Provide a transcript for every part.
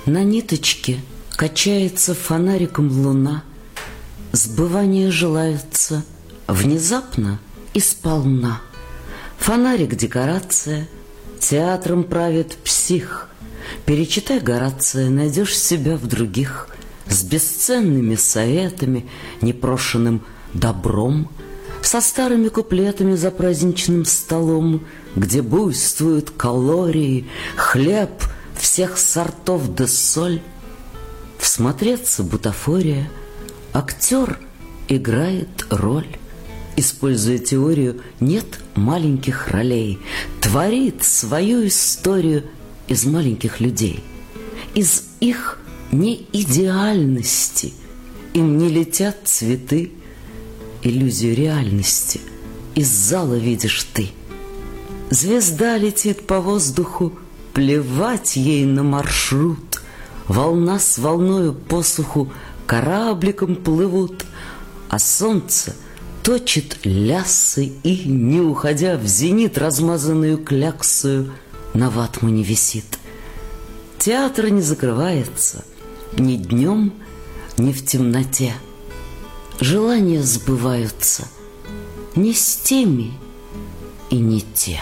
На ниточке качается фонариком луна, сбывания желаются внезапно и сполна. Фонарик — декорация, театром правит псих. Перечитай Горация, найдешь себя в других, с бесценными советами, непрошенным добром, со старыми куплетами за праздничным столом, где буйствуют калории, хлеб всех сортов да соль. Всмотреться бутафория, актер играет роль. Используя теорию «нет маленьких ролей», творит свою историю из маленьких людей, из их неидеальности. Им не летят цветы, иллюзию реальности из зала видишь ты. Звезда летит по воздуху, плевать ей на маршрут. Волна с волною посуху корабликом плывут, а солнце точит лясы и, не уходя в зенит, размазанную кляксою на ватмане висит. Театр не закрывается ни днем, ни в темноте. Желания сбываются не с теми и не те.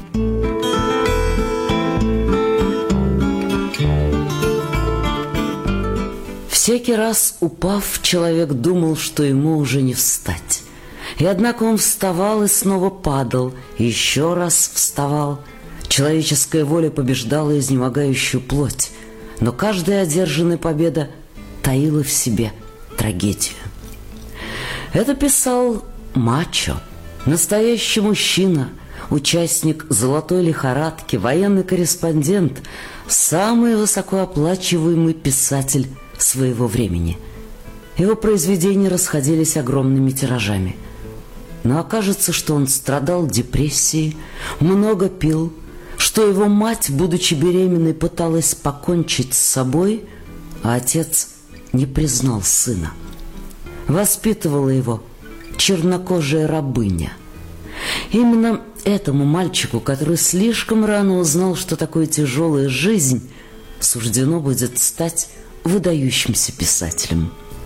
Всякий раз, упав, человек думал, что ему уже не встать. И однако он вставал и снова падал, и еще раз вставал. Человеческая воля побеждала изнемогающую плоть, но каждая одержанная победа таила в себе трагедию. Это писал мачо, настоящий мужчина, участник золотой лихорадки, военный корреспондент, самый высокооплачиваемый писатель своего времени. Его произведения расходились огромными тиражами. Но окажется, что он страдал депрессией, много пил, что его мать, будучи беременной, пыталась покончить с собой, а отец не признал сына. Воспитывала его чернокожая рабыня. Именно этому мальчику, который слишком рано узнал, что такое тяжелая жизнь, суждено будет стать выдающимся писателем.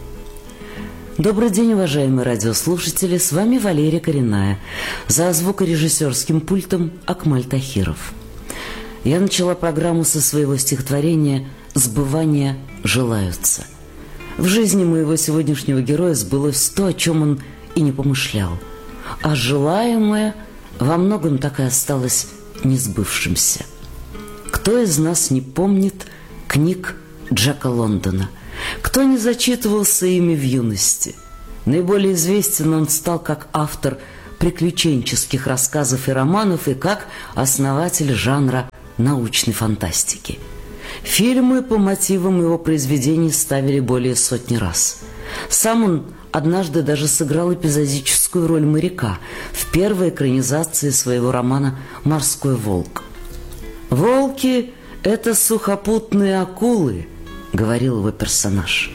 Добрый день, уважаемые радиослушатели, с вами Валерия Коренная, за звукорежиссерским пультом Акмаль Тахиров. Я начала программу со своего стихотворения «Сбывания желаются». В жизни моего сегодняшнего героя сбылось то, о чем он и не помышлял, а желаемое во многом так и осталось несбывшимся. Кто из нас не помнит книг Джека Лондона? Кто не зачитывался ими в юности? Наиболее известен он стал как автор приключенческих рассказов и романов и как основатель жанра научной фантастики. Фильмы по мотивам его произведений ставили более сотни раз. Сам он однажды даже сыграл эпизодическую роль моряка в первой экранизации своего романа «Морской волк». «Волки – это сухопутные акулы», – говорил его персонаж.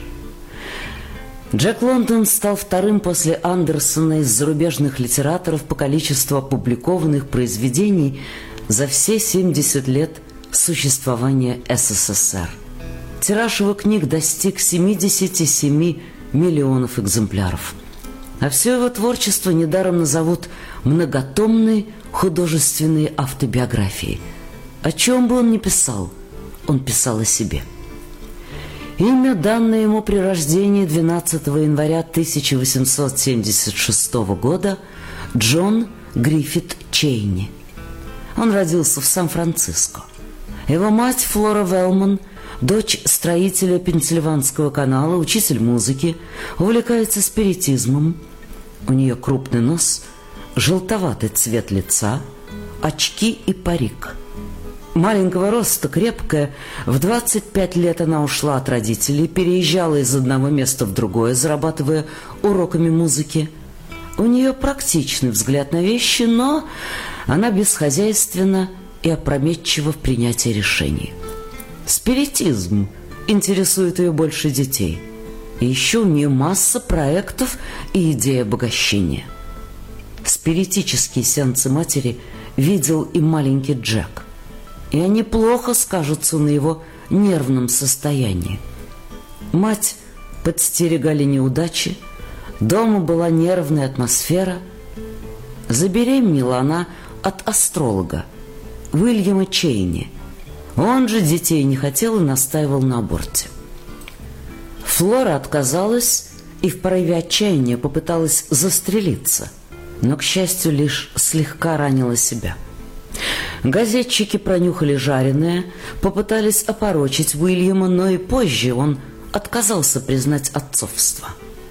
Джек Лондон стал вторым после Андерсона из зарубежных литераторов по количеству опубликованных произведений за все 70 лет существования СССР. Тираж его книг достиг 77 миллионов экземпляров. А все его творчество недаром назовут многотомной художественной автобиографией. О чем бы он ни писал, он писал о себе. Имя, данное ему при рождении 12 января 1876 года, Джон Гриффит Чейни. Он родился в Сан-Франциско. Его мать Флора Велман, дочь строителя Пенсильванского канала, учитель музыки, увлекается спиритизмом. У нее крупный нос, желтоватый цвет лица, очки и парик. Маленького роста, крепкая, в 25 лет она ушла от родителей, переезжала из одного места в другое, зарабатывая уроками музыки. У нее практичный взгляд на вещи, но она бесхозяйственна и опрометчива в принятии решений. Спиритизм интересует ее больше детей. И еще у нее масса проектов и идей обогащения. Спиритические сеансы матери видел и маленький Джек. и они плохо скажутся на его нервном состоянии. Мать подстерегали неудачи, дома была нервная атмосфера. Забеременела она от астролога Уильяма Чейни. Он же детей не хотел и настаивал на аборте. Флора отказалась и в порыве отчаяния попыталась застрелиться, но, к счастью, лишь слегка ранила себя. Газетчики пронюхали жареное, попытались опорочить Уильяма, но и позже он отказался признать отцовство.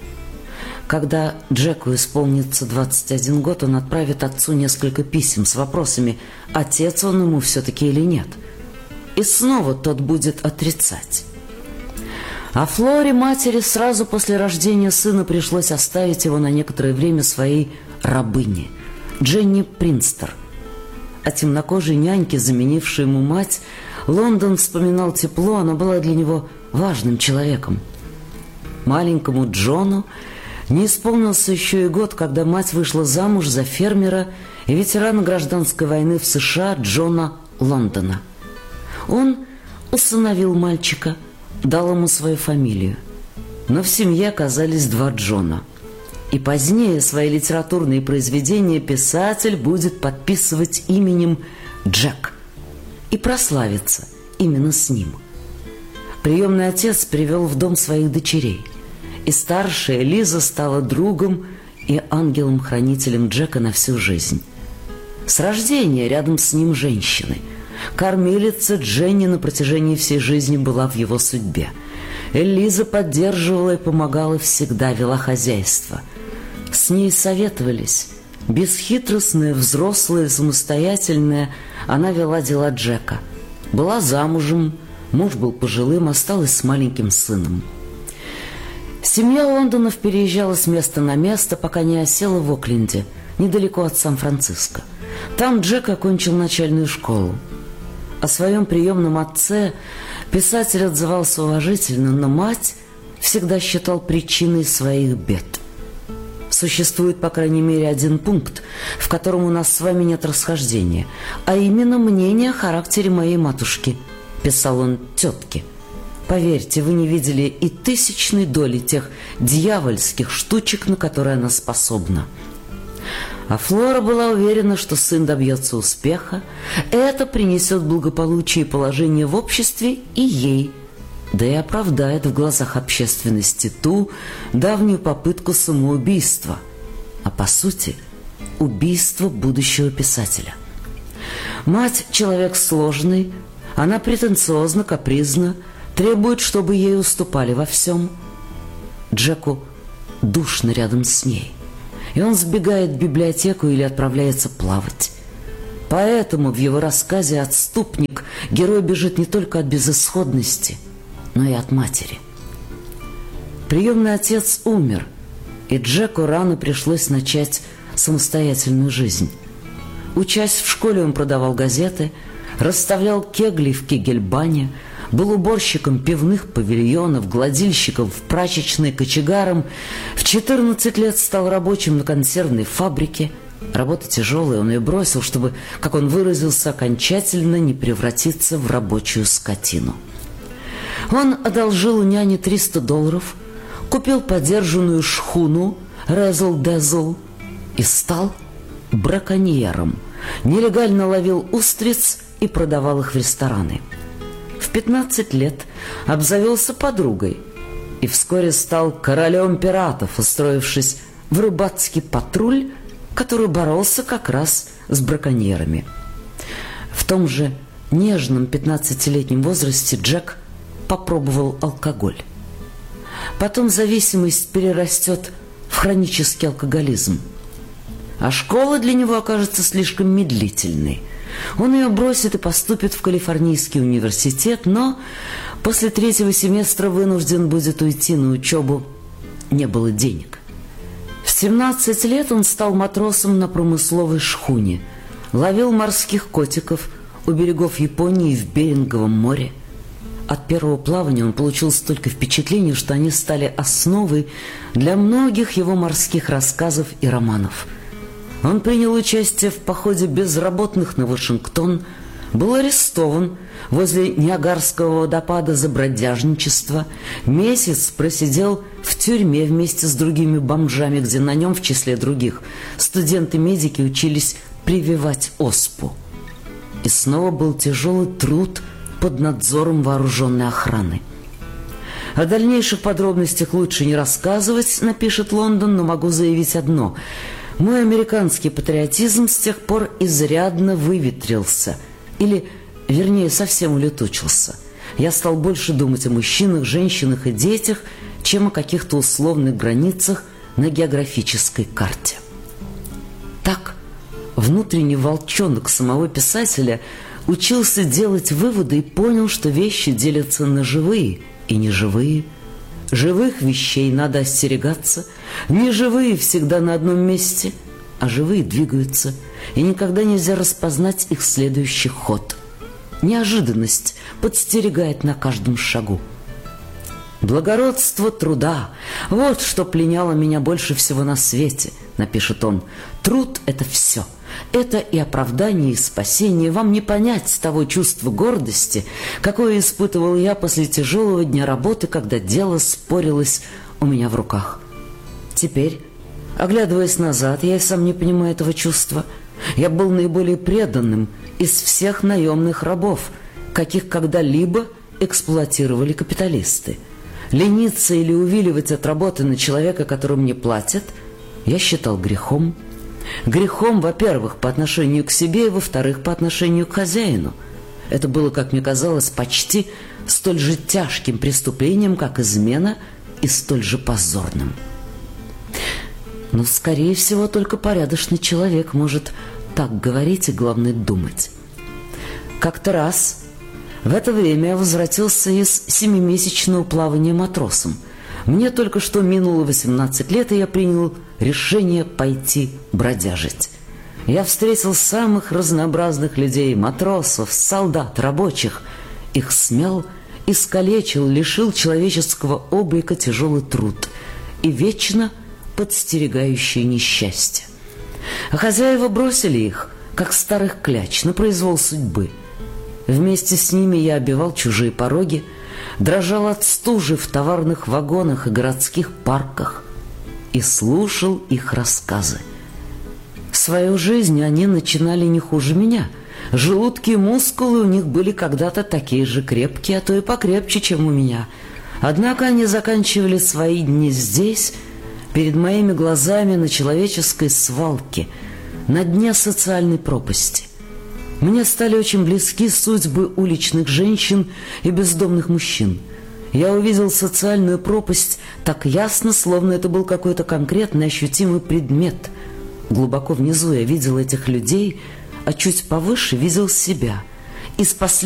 Когда Джеку исполнится 21 год, он отправит отцу несколько писем с вопросами, отец он ему все-таки или нет. И снова тот будет отрицать. А Флоре, матери, сразу после рождения сына пришлось оставить его на некоторое время своей рабыне, Дженни Принстер. О темнокожей няньке, заменившей ему мать, Лондон вспоминал тепло, она была для него важным человеком. Маленькому Джону не исполнился еще и год, когда мать вышла замуж за фермера и ветерана гражданской войны в США Джона Лондона. Он усыновил мальчика, дал ему свою фамилию. Но в семье оказались два Джона. И позднее свои литературные произведения писатель будет подписывать именем Джек и прославиться именно с ним. Приемный отец привел в дом своих дочерей, и старшая Лиза стала другом и ангелом-хранителем Джека на всю жизнь. С рождения рядом с ним женщины. Кормилица Дженни на протяжении всей жизни была в его судьбе. Лиза поддерживала и помогала всегда, вела хозяйство. С ней советовались. Бесхитростная, взрослая, самостоятельная, она вела дела Джека. Была замужем, муж был пожилым, осталась с маленьким сыном. Семья Лондонов переезжала с места на место, пока не осела в Окленде, недалеко от Сан-Франциско. Там Джек окончил начальную школу. О своем приемном отце писатель отзывался уважительно, но мать всегда считал причиной своих бед. Существует, по крайней мере, один пункт, в котором у нас с вами нет расхождения, а именно мнение о характере моей матушки, писал он тетке. Поверьте, вы не видели и тысячной доли тех дьявольских штучек, на которые она способна. А Флора была уверена, что сын добьется успеха, это принесет благополучие и положение в обществе и ей, да и оправдает в глазах общественности ту давнюю попытку самоубийства, а по сути убийство будущего писателя. Мать – человек сложный, она претенциозна, капризна, требует, чтобы ей уступали во всем. Джеку душно рядом с ней, и он сбегает в библиотеку или отправляется плавать. Поэтому в его рассказе «Отступник» герой бежит не только от безысходности, но и от матери. Приемный отец умер, и Джеку рано пришлось начать самостоятельную жизнь. Учась в школе, он продавал газеты, расставлял кегли в кегельбане, был уборщиком пивных павильонов, гладильщиком в прачечной, кочегаром. В 14 лет стал рабочим на консервной фабрике. Работа тяжелая, он ее бросил, чтобы, как он выразился, окончательно не превратиться в рабочую скотину. Он одолжил у няни $300, купил подержанную шхуну «Резл-дезл» и стал браконьером. Нелегально ловил устриц и продавал их в рестораны. В 15 лет обзавелся подругой и вскоре стал королем пиратов, устроившись в рыбацкий патруль, который боролся как раз с браконьерами. В том же нежном 15-летнем возрасте Джек попробовал алкоголь. Потом зависимость перерастет в хронический алкоголизм, а школа для него окажется слишком медлительной. Он ее бросит и поступит в Калифорнийский университет, но после 3-го семестра вынужден будет уйти на учебу. Не было денег. В 17 лет он стал матросом на промысловой шхуне, ловил морских котиков у берегов Японии в Беринговом море. От первого плавания он получил столько впечатлений, что они стали основой для многих его морских рассказов и романов. Он принял участие в походе безработных на Вашингтон, был арестован возле Ниагарского водопада за бродяжничество, месяц просидел в тюрьме вместе с другими бомжами, где на нем, в числе других, студенты-медики учились прививать оспу. И снова был тяжелый труд под надзором вооруженной охраны. О дальнейших подробностях лучше не рассказывать, напишет Лондон, но могу заявить одно. Мой американский патриотизм с тех пор изрядно выветрился, или, вернее, совсем улетучился. Я стал больше думать о мужчинах, женщинах и детях, чем о каких-то условных границах на географической карте. Так, внутренний волчонок самого писателя учился делать выводы и понял, что вещи делятся на живые и неживые. Живых вещей надо остерегаться, неживые всегда на одном месте, а живые двигаются, и никогда нельзя распознать их следующий ход. Неожиданность подстерегает на каждом шагу. «Благородство труда — вот что пленяло меня больше всего на свете», — напишет он. «Труд — это все. Это и оправдание, и спасение. Вам не понять того чувства гордости, какое испытывал я после тяжелого дня работы, когда дело спорилось у меня в руках. Теперь, оглядываясь назад, я и сам не понимаю этого чувства. Я был наиболее преданным из всех наемных рабов, каких когда-либо эксплуатировали капиталисты. Лениться или увиливать от работы на человека, которому мне платят, я считал грехом. Грехом, во-первых, по отношению к себе, и, во-вторых, по отношению к хозяину. Это было, как мне казалось, почти столь же тяжким преступлением, как измена, и столь же позорным. Но, скорее всего, только порядочный человек может так говорить и, главное, думать. Как-то раз в это время я возвратился из 7-месячного плавания матросом. Мне только что минуло 18 лет, и я принял решение пойти бродяжить. Я встретил самых разнообразных людей: матросов, солдат, рабочих. Их смял, искалечил, лишил человеческого облика тяжелый труд и вечно подстерегающее несчастье. А хозяева бросили их, как старых кляч, на произвол судьбы. Вместе с ними я обивал чужие пороги, дрожал от стужи в товарных вагонах и городских парках и слушал их рассказы. Свою жизнь они начинали не хуже меня. Желудки и мускулы у них были когда-то такие же крепкие, а то и покрепче, чем у меня. Однако они заканчивали свои дни здесь, перед моими глазами, на человеческой свалке, на дне социальной пропасти. Мне стали очень близки судьбы уличных женщин и бездомных мужчин. Я увидел социальную пропасть так ясно, словно это был какой-то конкретный ощутимый предмет. Глубоко внизу я видел этих людей, а чуть повыше видел себя. Из